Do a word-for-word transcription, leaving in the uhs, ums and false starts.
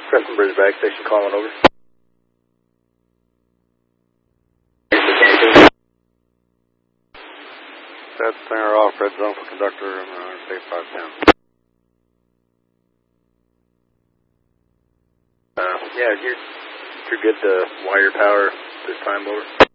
Crescent Bridge Bag Station calling over. That's center off, red zone for conductor, and uh, say five ten. Uh, yeah, you're, you're good to wire power this time over.